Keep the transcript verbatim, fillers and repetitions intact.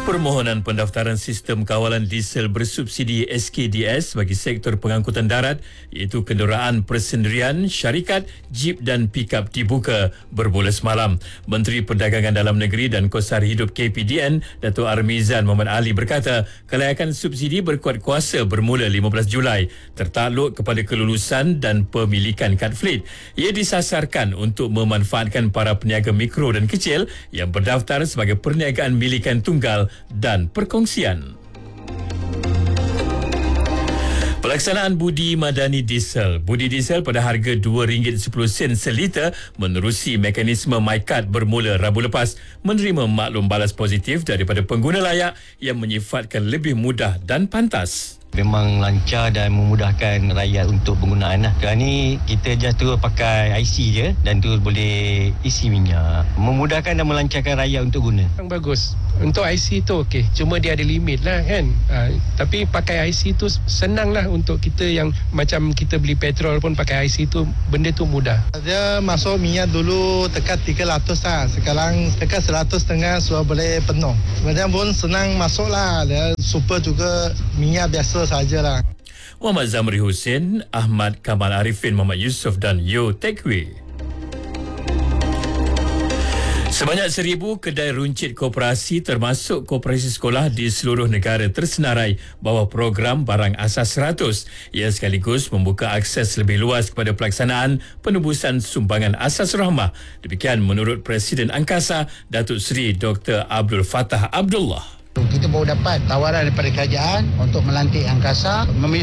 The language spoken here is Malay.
Permohonan pendaftaran sistem kawalan diesel bersubsidi S K D S bagi sektor pengangkutan darat iaitu kenderaan persendirian, syarikat, jeep dan pikap dibuka bermula semalam. Menteri Perdagangan Dalam Negeri dan Kos Sara Hidup K P D N, Dato' Armizan Muhammad Ali berkata, kelayakan subsidi berkuat kuasa bermula lima belas Julai tertakluk kepada kelulusan dan pemilikan kad fleet. Ia disasarkan untuk memanfaatkan para peniaga mikro dan kecil yang berdaftar sebagai perniagaan milikan tunggal dan perkongsian. Pelaksanaan budi madani diesel. Budi diesel pada harga dua ringgit sepuluh sen seliter menerusi mekanisme MyCard bermula Rabu lepas menerima maklum balas positif daripada pengguna layak yang menyifatkan lebih mudah dan pantas. Memang lancar dan memudahkan rakyat untuk penggunaan lah. Sekarang ni kita just terus pakai I C je dan terus boleh isi minyak. Memudahkan dan melancarkan rakyat untuk guna. Bagus. Untuk I C tu okey. Cuma dia ada limit lah kan. Ha, tapi pakai I C tu senang lah untuk kita yang macam kita beli petrol pun pakai I C tu, benda tu mudah. Dia masuk minyak dulu tekan tiga ratus lah. Sekarang tekan seratus setengah sudah boleh penuh. Sebenarnya pun senang masuk lah. Dia super juga minyak biasa sajalah. Muhammad Zamri Hussein, Ahmad Kamal Arifin, Muhammad Yusof dan Yo Tekwi. Sebanyak seribu kedai runcit koperasi termasuk koperasi sekolah di seluruh negara tersenarai bawah program Barang Asas seratus. Ia sekaligus membuka akses lebih luas kepada pelaksanaan penebusan sumbangan asas rahmah. Demikian menurut Presiden Angkasa, Datuk Seri Doktor Abdul Fattah Abdullah. Kita baru dapat tawaran daripada kerajaan untuk melantik Angkasa.